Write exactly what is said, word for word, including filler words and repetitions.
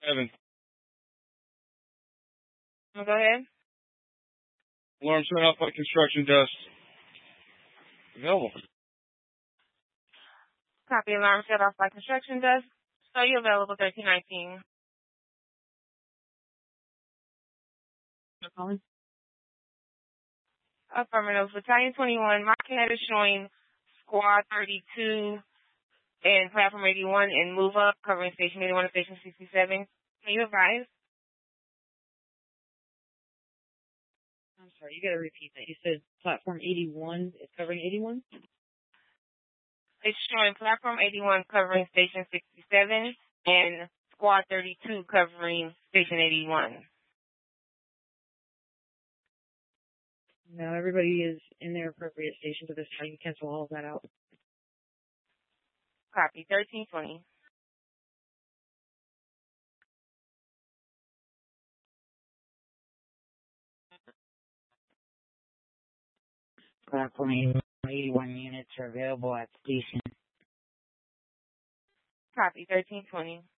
Evan. Go ahead. Alarm set off by construction dust. Available. Copy. Alarm set off by construction dust. So you're available thirteen nineteen. No calling. Affirmative. Battalion twenty-one. Marking header showing squad thirty-two and platform eighty-one and move up, covering station eighty-one and station sixty-seven. Can you advise? I'm sorry, you gotta repeat that. You said platform eighty-one is covering eighty-one? It's showing platform eighty-one covering station sixty-seven and squad thirty-two covering station eighty-one. No, everybody is in their appropriate station to this time. You cancel all of that out. Copy. thirteen twenty. Platform eighty-one units are available at station. Copy. thirteen twenty.